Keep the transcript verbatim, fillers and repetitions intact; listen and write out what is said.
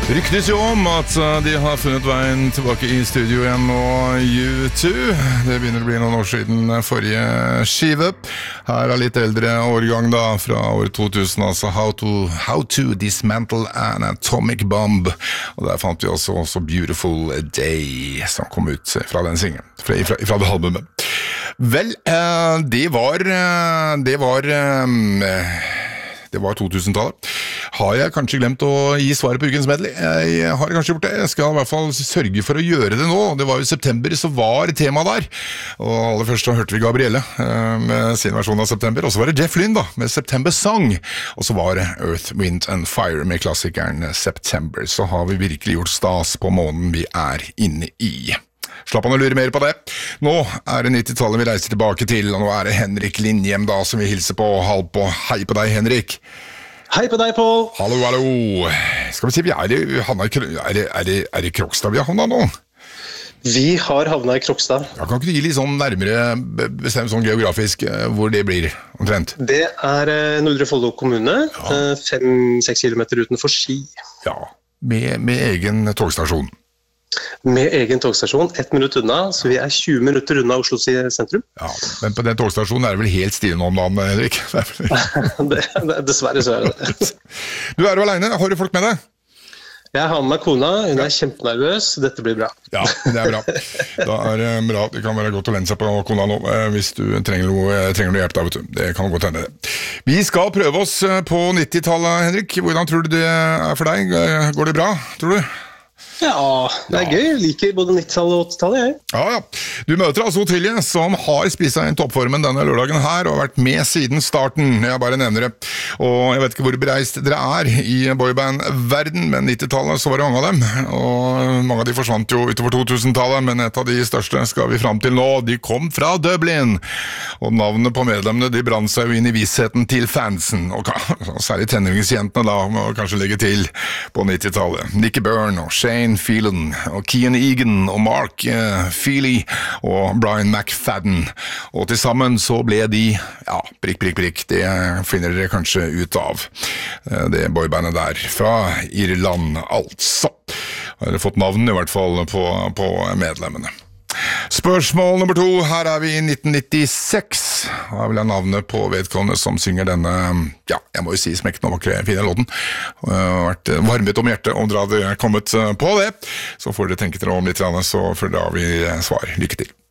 Ryktes jo om at de har funnet veien tilbake i studio igjen nå, U to. Det begynner å bli noen år siden forrige skive. Her er litt eldre årgang da, fra år to tusen, altså How to, How to Dismantle an Atomic Bomb. Og der fant vi også, også Beautiful Day, som kom ut fra den singen, fra, fra, fra det albumet. Vel, det var, det var, det var to tusen-tallet. Har jeg kanskje glemt å gi svaret på ukens medley? Jeg har kanskje gjort det. Jeg skal i hvert fall sørge for å gjøre det nå. Det var jo i september, så var tema der. Og aller først så hørte vi Gabrielle med sin versjon av September. Og så var det Jeff Lynne da, med September Song. Og så var det Earth, Wind and Fire med klassikeren September. Så har vi virkelig gjort stas på måneden vi er inne i. Slapp an å lure mer på det. Nå er det nittitallet vi reiser tilbake til, og nå er det Henrik Lindhjem da, som vi hilser på. Halv på. Hei på deg, Henrik. Hei på deg, Paul. Hallo, hallo. Skal vi si, vi er i, er det, er det, er det Krokstad vi har havnet nå? Vi har havnet i Krokstad. Ja, kan ikke du gi litt sånn nærmere bestemt sånn geografisk hvor det blir omtrent? Det er Nordre Follo kommune, ja. fem-seks kilometer utenfor Ski. Ja, med, med egen togstasjon. Med egen togstasjon, ett minutt unna, så vi er tjue minutter unna Oslo sentrum. Ja, men på den togstasjonen er det vel helt stille nå om dagen, Henrik? det, det, dessverre så er det det. Du er jo alene, har du folk med deg? Jeg har med kona, hun er kjempenervøs, dette blir bra. Ja, det er bra. Da er det bra, det kan være godt å lene seg på kona nå, hvis du trenger noe, trenger noe hjelp da, vet du. Det kan godt hende det. Vi skal prøve oss på nittitallet, Henrik. Hvordan tror du det er for deg? Går det bra, tror du? Ja, det er ja. Gøy. Jeg liker både nittitallet og åttitallet, jeg. Ja, ja. Du møter altså Ottilie, som har spisset inn toppformen denne lørdagen her, og har vært med siden starten. Jeg bare nevner det. Og jeg vet ikke hvor bereist dere er i boyband-verden, men nittitallet så var det mange av dem. Og mange av de forsvant jo utover to tusen-tallet, men et av de største skal vi fram til nå. De kom fra Dublin. Og navnene på medlemmene, de brann seg jo inn i vissheten til fansen, og særlig tenningsjentene da, må kanskje legge til på nittitallet. Nicky Byrne og Shane Phelan og Kian Egan og Mark uh, Feely og Brian McFadden, og til sammen så ble de, ja, prikk, prikk, prikk, det finner dere kanskje ut av uh, det boybandet der fra Irland, altså. Har dere fått navn i hvert fall på, på medlemmene. Spørsmål nummer to, her er vi i nitten nittiseks. Da vil jeg navnet på vedkommende som synger denne, ja, jeg må jo si smekken og vakre fine låten. Det har vært varmet om hjertet om dere hadde kommet på det. Så får dere tenke dere om litt, så får dere av i svar. Lykke til.